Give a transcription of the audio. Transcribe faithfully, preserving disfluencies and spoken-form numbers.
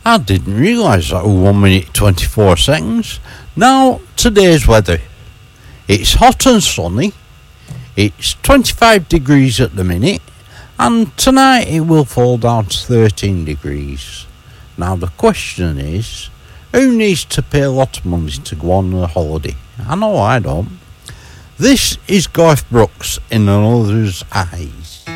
I didn't realise that was one minute twenty-four seconds. Now, today's weather. It's hot and sunny. It's twenty-five degrees at the minute. And tonight it will fall down to thirteen degrees. Now the question is, who needs to pay a lot of money to go on a holiday? I know I don't. This is Garth Brooks in Another's Eyes.